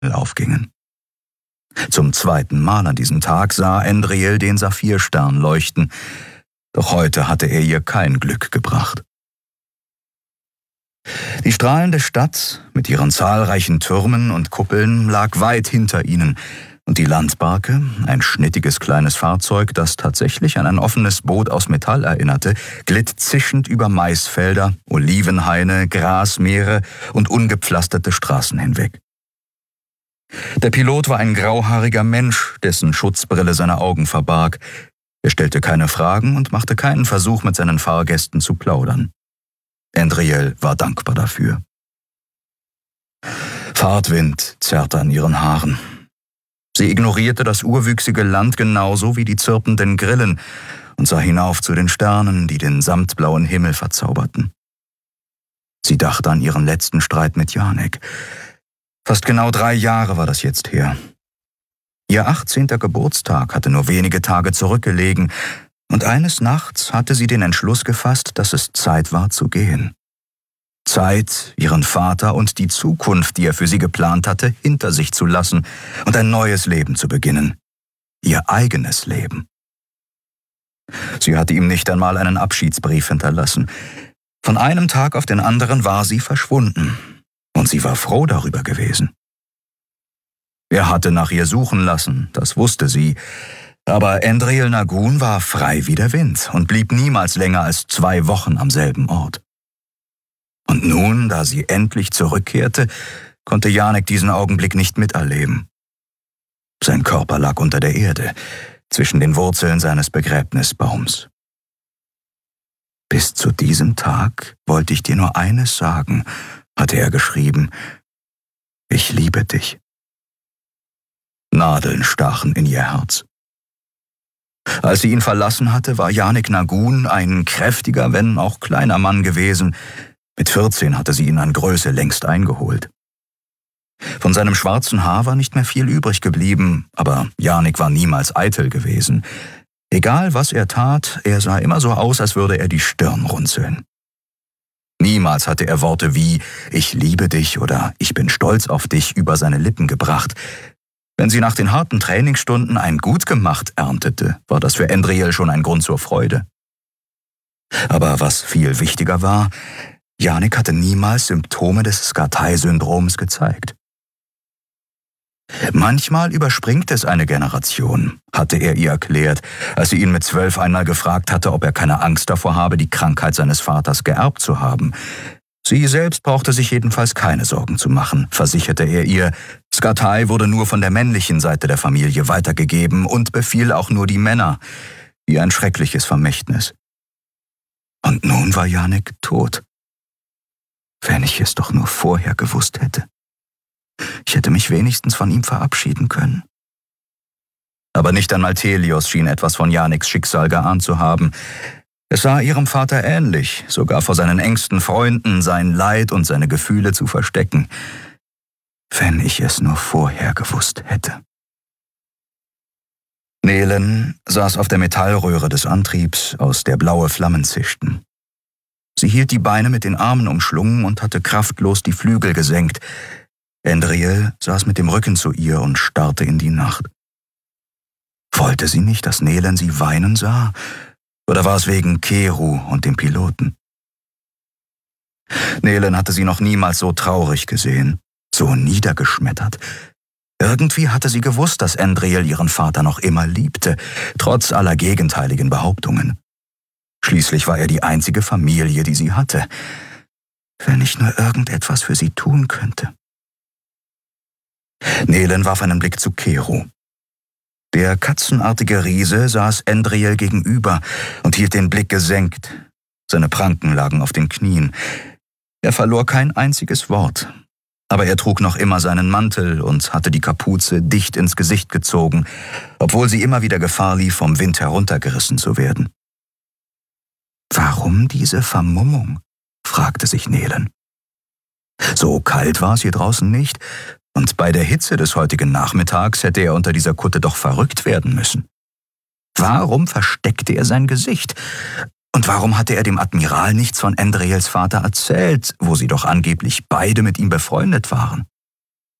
aufgingen. Zum zweiten Mal an diesem Tag sah Endriel den Saphirstern leuchten, doch heute hatte er ihr kein Glück gebracht. Die strahlende Stadt mit ihren zahlreichen Türmen und Kuppeln lag weit hinter ihnen, und die Landbarke, ein schnittiges kleines Fahrzeug, das tatsächlich an ein offenes Boot aus Metall erinnerte, glitt zischend über Maisfelder, Olivenhaine, Grasmeere und ungepflasterte Straßen hinweg. Der Pilot war ein grauhaariger Mensch, dessen Schutzbrille seine Augen verbarg. Er stellte keine Fragen und machte keinen Versuch, mit seinen Fahrgästen zu plaudern. Endriel war dankbar dafür. Fahrtwind zerrte an ihren Haaren. Sie ignorierte das urwüchsige Land genauso wie die zirpenden Grillen und sah hinauf zu den Sternen, die den samtblauen Himmel verzauberten. Sie dachte an ihren letzten Streit mit Janek. Fast genau 3 Jahre war das jetzt her. Ihr 18. Geburtstag hatte nur wenige Tage zurückgelegen, und eines Nachts hatte sie den Entschluss gefasst, dass es Zeit war zu gehen. Zeit, ihren Vater und die Zukunft, die er für sie geplant hatte, hinter sich zu lassen und ein neues Leben zu beginnen. Ihr eigenes Leben. Sie hatte ihm nicht einmal einen Abschiedsbrief hinterlassen. Von einem Tag auf den anderen war sie verschwunden, und sie war froh darüber gewesen. Er hatte nach ihr suchen lassen, das wusste sie, aber Endriel Nagun war frei wie der Wind und blieb niemals länger als 2 Wochen am selben Ort. Und nun, da sie endlich zurückkehrte, konnte Janek diesen Augenblick nicht miterleben. Sein Körper lag unter der Erde, zwischen den Wurzeln seines Begräbnisbaums. Bis zu diesem Tag wollte ich dir nur eines sagen, hatte er geschrieben: Ich liebe dich. Nadeln stachen in ihr Herz. Als sie ihn verlassen hatte, war Janek Nagun ein kräftiger, wenn auch kleiner Mann gewesen. Mit 14 hatte sie ihn an Größe längst eingeholt. Von seinem schwarzen Haar war nicht mehr viel übrig geblieben, aber Janek war niemals eitel gewesen. Egal was er tat, er sah immer so aus, als würde er die Stirn runzeln. Niemals hatte er Worte wie »Ich liebe dich« oder »Ich bin stolz auf dich« über seine Lippen gebracht. Wenn sie nach den harten Trainingsstunden ein Gutgemacht erntete, war das für Endriel schon ein Grund zur Freude. Aber was viel wichtiger war, Janek hatte niemals Symptome des Skatai-Syndroms gezeigt. Manchmal überspringt es eine Generation, hatte er ihr erklärt, als sie ihn mit 12 einmal gefragt hatte, ob er keine Angst davor habe, die Krankheit seines Vaters geerbt zu haben. Sie selbst brauchte sich jedenfalls keine Sorgen zu machen, versicherte er ihr. Skatai wurde nur von der männlichen Seite der Familie weitergegeben und befiel auch nur die Männer, wie ein schreckliches Vermächtnis. Und nun war Janek tot. Wenn ich es doch nur vorher gewusst hätte. Ich hätte mich wenigstens von ihm verabschieden können. Aber nicht einmal Thelios schien etwas von Janeks Schicksal geahnt zu haben. Es sah ihrem Vater ähnlich, sogar vor seinen engsten Freunden sein Leid und seine Gefühle zu verstecken. Wenn ich es nur vorher gewusst hätte. Nelen saß auf der Metallröhre des Antriebs, aus der blaue Flammen zischten. Sie hielt die Beine mit den Armen umschlungen und hatte kraftlos die Flügel gesenkt. Endriel saß mit dem Rücken zu ihr und starrte in die Nacht. Wollte sie nicht, dass Nelen sie weinen sah? Oder war es wegen Keru und dem Piloten? Nelen hatte sie noch niemals so traurig gesehen, so niedergeschmettert. Irgendwie hatte sie gewusst, dass Endriel ihren Vater noch immer liebte, trotz aller gegenteiligen Behauptungen. Schließlich war er die einzige Familie, die sie hatte. Wenn ich nur irgendetwas für sie tun könnte. Nelen warf einen Blick zu Keru. Der katzenartige Riese saß Endriel gegenüber und hielt den Blick gesenkt. Seine Pranken lagen auf den Knien. Er verlor kein einziges Wort, aber er trug noch immer seinen Mantel und hatte die Kapuze dicht ins Gesicht gezogen, obwohl sie immer wieder Gefahr lief, vom Wind heruntergerissen zu werden. »Warum diese Vermummung?« fragte sich Nelen. So kalt war es hier draußen nicht, und bei der Hitze des heutigen Nachmittags hätte er unter dieser Kutte doch verrückt werden müssen. Warum versteckte er sein Gesicht? Und warum hatte er dem Admiral nichts von Endriels Vater erzählt, wo sie doch angeblich beide mit ihm befreundet waren?